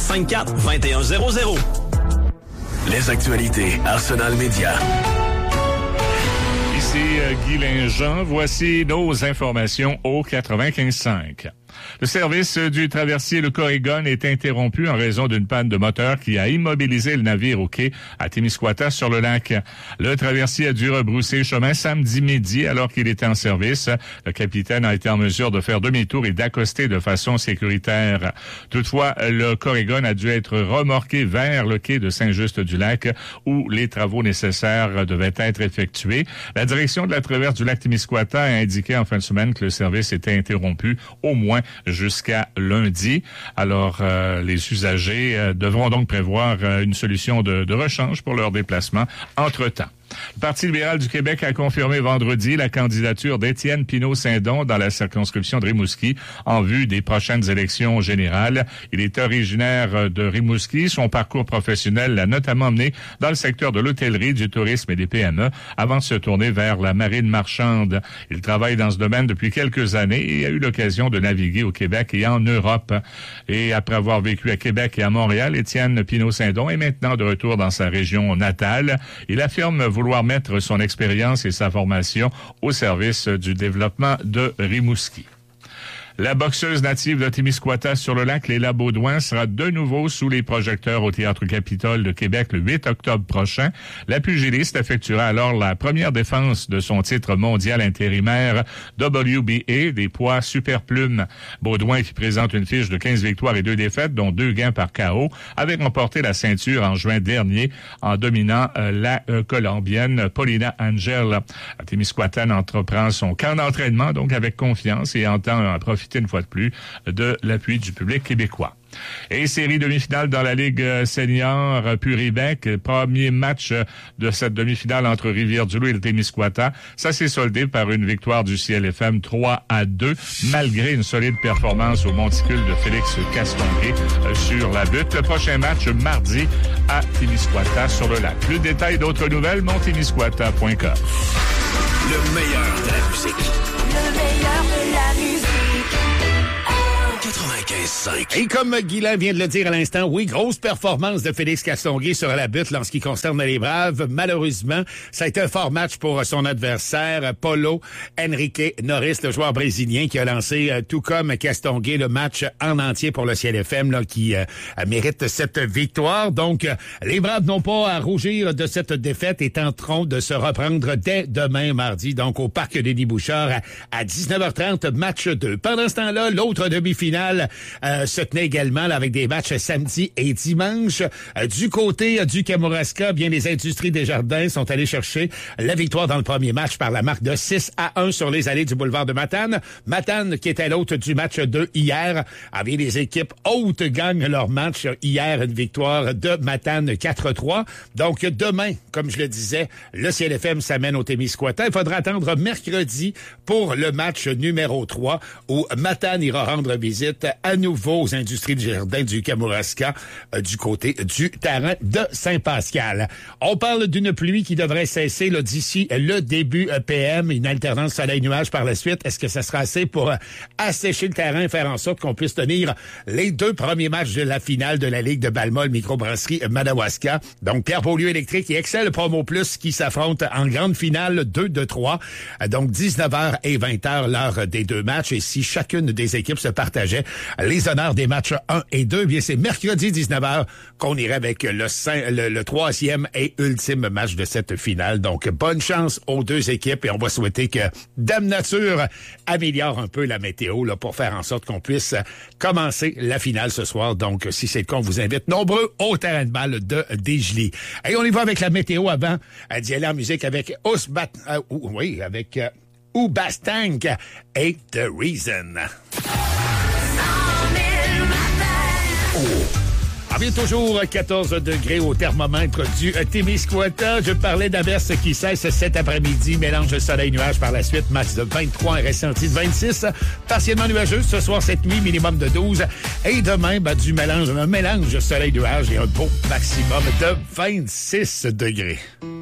454-2100. Les actualités Arsenal Média. Ici Guy Linjean, voici nos informations au 95.5. Le service du traversier le Corrigan est interrompu en raison d'une panne de moteur qui a immobilisé le navire au quai à Témiscouata sur le lac. Le traversier a dû rebrousser chemin samedi midi alors qu'il était en service. Le capitaine a été en mesure de faire demi-tour et d'accoster de façon sécuritaire. Toutefois, le Corrigan a dû être remorqué vers le quai de Saint-Just-du-Lac où les travaux nécessaires devaient être effectués. La direction de la traverse du lac Témiscouata a indiqué en fin de semaine que le service était interrompu au moins jusqu'à lundi. Alors, les usagers devront donc prévoir une solution de rechange pour leur déplacement entre-temps. Le Parti libéral du Québec a confirmé vendredi la candidature d'Étienne Pinault-Saint-Don dans la circonscription de Rimouski en vue des prochaines élections générales. Il est originaire de Rimouski. Son parcours professionnel l'a notamment mené dans le secteur de l'hôtellerie, du tourisme et des PME avant de se tourner vers la marine marchande. Il travaille dans ce domaine depuis quelques années et a eu l'occasion de naviguer au Québec et en Europe. Et après avoir vécu à Québec et à Montréal, Étienne Pinault-Saint-Don est maintenant de retour dans sa région natale. Il affirme vouloir mettre son expérience et sa formation au service du développement de Rimouski. La boxeuse native de Témiscouata sur le lac, Léla Baudouin, sera de nouveau sous les projecteurs au Théâtre Capitole de Québec le 8 octobre prochain. La pugiliste effectuera alors la première défense de son titre mondial intérimaire WBA des poids superplumes. Baudouin, qui présente une fiche de 15 victoires et 2 défaites, dont 2 gains par KO, avait remporté la ceinture en juin dernier en dominant la Colombienne Paulina Angel. La Témiscouatane entreprend son camp d'entraînement donc avec confiance et entend profiter une fois de plus de l'appui du public québécois. Et série demi-finale dans la Ligue senior Puribec. Premier match de cette demi-finale entre Rivière-du-Loup et le Témiscouata. Ça s'est soldé par une victoire du CLFM 3-2, malgré une solide performance au monticule de Félix Castonguay sur la butte. Le prochain match mardi à Témiscouata sur le lac. Plus de détails d'autres nouvelles, montémiscouata.com. Le meilleur de la musique. Le meilleur de la musique. 95.5. Et comme Guylain vient de le dire à l'instant, oui, grosse performance de Félix Castonguay sur la butte en ce qui concerne les Braves. Malheureusement, ça a été un fort match pour son adversaire, Paulo Henrique Norris, le joueur brésilien qui a lancé, tout comme Castonguay, le match en entier pour le CLFM, là, qui mérite cette victoire. Donc, les Braves n'ont pas à rougir de cette défaite et tenteront de se reprendre dès demain, mardi, donc au Parc Denis-Bouchard à 19h30, match 2. Pendant ce temps-là, l'autre demi-finale se tenait également là, avec des matchs samedi et dimanche. Du côté du Kamouraska, bien les Industries Desjardins sont allés chercher la victoire dans le premier match par la marque de 6-1 sur les allées du boulevard de Matane. Matane, qui était l'hôte du match de hier, avait les équipes hautes gagnent leur match. Hier, une victoire de Matane 4-3. Donc demain, comme je le disais, le CLFM s'amène au Témiscouata. Il faudra attendre mercredi pour le match numéro 3 où Matane ira rendre visite à nouveau aux Industries du Jardin du Kamouraska du côté du terrain de Saint-Pascal. On parle d'une pluie qui devrait cesser là, d'ici le début PM, une alternance soleil-nuage par la suite. Est-ce que ça sera assez pour assécher le terrain et faire en sorte qu'on puisse tenir les 2 premiers matchs de la finale de la Ligue de Balmol Microbrasserie Madawaska? Donc Pierre Beaulieu Électrique et Excel Promo Plus qui s'affrontent en grande finale 2 de 3. Donc 19h et 20h l'heure des 2 matchs. Et si chacune des équipes se partageait les honneurs des matchs 1 et 2, bien c'est mercredi 19h qu'on irait avec le 3e et ultime match de cette finale. Donc bonne chance aux 2 équipes et on va souhaiter que Dame Nature améliore un peu la météo là, pour faire en sorte qu'on puisse commencer la finale ce soir. Donc si c'est le cas, on vous invite nombreux au terrain de balle de Desjely. Et on y va avec la météo avant d'y aller en musique avec Oubastank et The Reason. On vient toujours 14 degrés au thermomètre du Témiscouata. Je parlais d'averses qui cessent cet après-midi. Mélange de soleil-nuage par la suite. Max de 23, un ressenti de 26. Partiellement nuageux ce soir, cette nuit, minimum de 12. Et demain, un mélange de soleil-nuage et un beau maximum de 26 degrés.